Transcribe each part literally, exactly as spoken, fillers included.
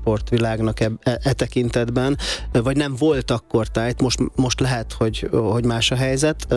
sportvilágnak e, e, e tekintetben, vagy nem volt akkor tájt, most, most lehet, hogy, hogy más a helyzet.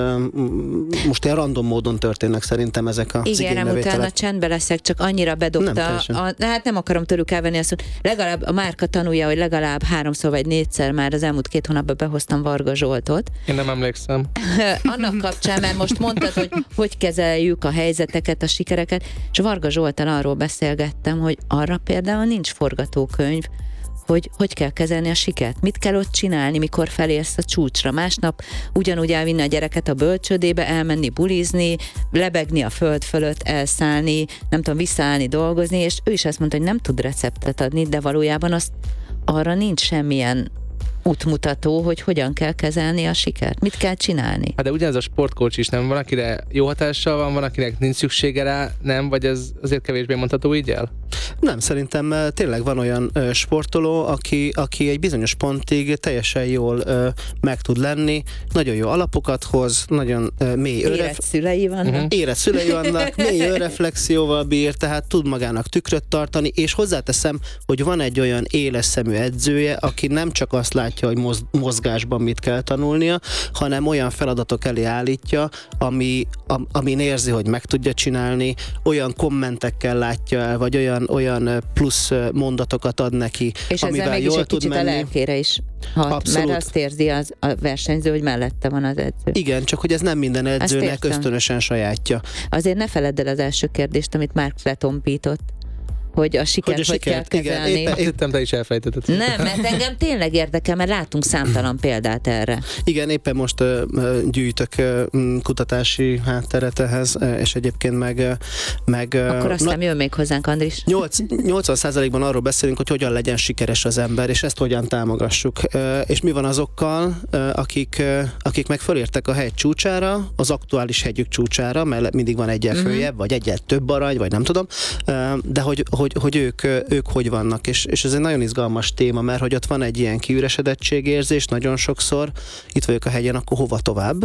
Most ilyen random módon történnek szerintem ezek a igen, utána csendbe leszek, csak annyira bedobta. Nem, a, hát nem akarom tőlük elvenni azt, hogy legalább a márka tanulja, hogy legalább háromszor vagy négyszer már az elmúlt két hónapban behoztam Varga Zsoltot. Én nem emlékszem. Annak kapcsán, mert most mondtad, hogy hogy kezeljük a helyzeteket, a sikereket, és Varga Zsolttal arról beszélgettem, hogy arra például nincs forgatókönyv, hogy hogy kell kezelni a sikert, mit kell ott csinálni, mikor felérsz a csúcsra. Másnap ugyanúgy elvinni a gyereket a bölcsődébe, elmenni bulizni, lebegni a föld fölött, elszállni, nem tudom, visszaállni, dolgozni, és ő is azt mondta, hogy nem tud receptet adni, de valójában azt arra nincs semmilyen útmutató, hogy hogyan kell kezelni a sikert. Mit kell csinálni? Hát de ugyanez a sportcoach is, nem? Van, akire jó hatással van, van, akinek nincs szüksége rá, nem? Vagy ez azért kevésbé mondható így el? Nem, szerintem tényleg van olyan ö, sportoló, aki, aki egy bizonyos pontig teljesen jól ö, meg tud lenni, nagyon jó alapokat hoz, nagyon ö, mély öref... Érett szülei vannak. Uh-huh. Érett szülei vannak, mély önreflexióval bír, tehát tud magának tükröt tartani, és hozzáteszem, hogy van egy olyan éles szemű edzője, aki nem csak azt látja, hogy moz, mozgásban mit kell tanulnia, hanem olyan feladatok elé állítja, ami, am, amin érzi, hogy meg tudja csinálni, olyan kommentekkel látja el, vagy olyan olyan plusz mondatokat ad neki, és amivel ezzel mégis jól egy tud kicsit menni. a lelkére is hat, Abszolút. Mert azt érzi az, a versenyző, hogy mellette van az edző. Igen, csak hogy ez nem minden edzőnek ösztönösen sajátja. Azért ne feledd el az első kérdést, amit Mark letompított, hogy a sikert hogy, a sikert, hogy kell kezelni. Igen, éppen te is elfejtetted. Nem, mert engem tényleg érdekel, mert látunk számtalan példát erre. Igen, éppen most uh, gyűjtök uh, kutatási hátteret ehhez, uh, és egyébként meg... Uh, meg uh, Akkor aztán na, jön még hozzánk, Andris. nyolcvan százalékban arról beszélünk, hogy hogyan legyen sikeres az ember, és ezt hogyan támogassuk. Uh, és mi van azokkal, uh, akik, uh, akik meg fölértek a hegy csúcsára, az aktuális hegyük csúcsára, mert mindig van egyel följebb, mm-hmm. vagy egyel több arany, vagy nem tudom, uh, de hogy Hogy, hogy ők, ők hogy vannak, és, és ez egy nagyon izgalmas téma, mert hogy ott van egy ilyen kiüresedettségérzés nagyon sokszor, itt vagyok a hegyen, akkor hova tovább?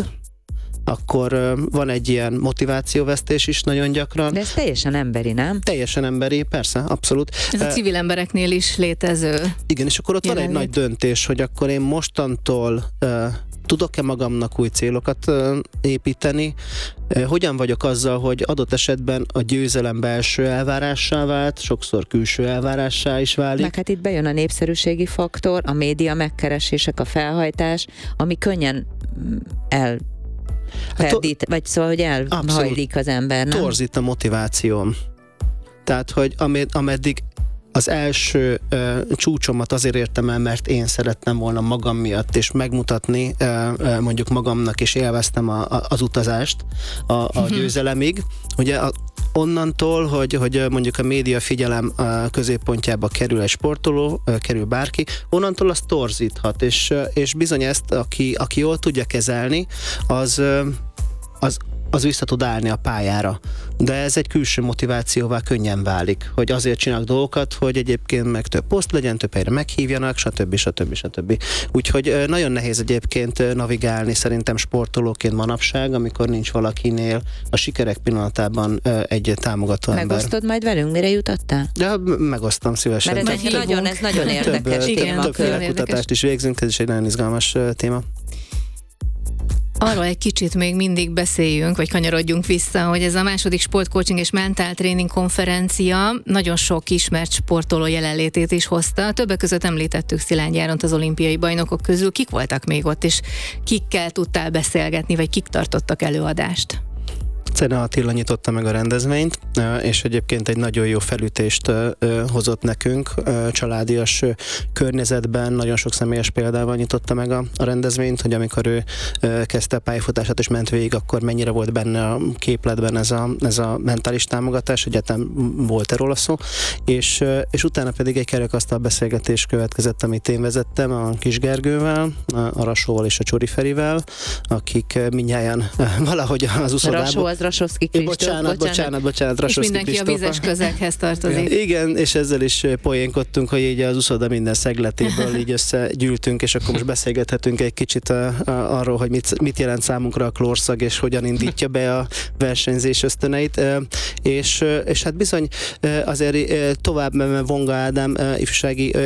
Akkor uh, van egy ilyen motivációvesztés is nagyon gyakran. De ez teljesen emberi, nem? Teljesen emberi, persze, abszolút. Ez a civil embereknél is létező. Igen, és akkor ott jelenlét. Van egy nagy döntés, hogy akkor én mostantól uh, tudok-e magamnak új célokat uh, építeni, uh, hogyan vagyok azzal, hogy adott esetben a győzelem belső elvárássá vált, sokszor külső elvárássá is válik. Meg hát itt bejön a népszerűségi faktor, a média megkeresések, a felhajtás, ami könnyen el Perdít, hát, vagy szóval, hogy elhajlik az ember, nem? Torzít a motivációm. Tehát, hogy amed, ameddig az első uh, csúcsomat azért értem el, mert én szerettem volna magam miatt, és megmutatni uh, uh, mondjuk magamnak, és élveztem a, a, az utazást a, a győzelemig. Ugye a, onnantól, hogy, hogy mondjuk a média figyelem középpontjába kerül egy sportoló, kerül bárki, onnantól az torzíthat, és, és bizony ezt, aki, aki jól tudja kezelni, az, az az vissza tud állni a pályára. De ez egy külső motivációvá könnyen válik, hogy azért csinálok dolgokat, hogy egyébként meg több poszt legyen, több helyre meghívjanak, stb. stb. stb. Úgyhogy nagyon nehéz egyébként navigálni szerintem sportolóként manapság, amikor nincs valakinél a sikerek pillanatában egy támogató ember. Megosztod majd velünk, mire jutottál? Ja, megosztom szívesen. Mert ez, egy nagyon, ez nagyon érdekes több, téma. Többféle kutatást is végzünk, ez is egy nagyon izgalmas téma. Arról egy kicsit még mindig beszéljünk, vagy kanyarodjunk vissza, hogy ez a második sportcoaching és mentál tréning konferencia nagyon sok ismert sportoló jelenlétét is hozta. Többek között említettük Szilágyi Áront az olimpiai bajnokok közül. Kik voltak még ott, és kikkel tudtál beszélgetni, vagy kik tartottak előadást? Cene Attila nyitotta meg a rendezvényt, és egyébként egy nagyon jó felütést hozott nekünk. Családias környezetben, nagyon sok személyes példával nyitotta meg a, a rendezvényt, hogy amikor ő kezdte a pályafutását és ment végig, akkor mennyire volt benne a képletben ez a, ez a mentális támogatás, egyáltalán volt-e róla szó, és, és utána pedig egy kerekasztal beszélgetés következett, amit én vezettem a Kis Gergővel, a Rasóval és a Csori Ferivel, akik mindnyájan valahogy az uszodában... Rasoszki Kristóf. Bocsánat, bocsánat, bocsánat, Rasoszki Kristóf. És mindenki Kristóf. a vizes közeghez tartozik. Igen, és ezzel is poénkodtunk, hogy így az uszoda minden szegletéből így összegyűltünk, és akkor most beszélgethetünk egy kicsit a, a, arról, hogy mit, mit jelent számunkra a klórszag, és hogyan indítja be a versenyzés ösztöneit. És, és hát bizony azért tovább menve Vonga Ádám ifjúsági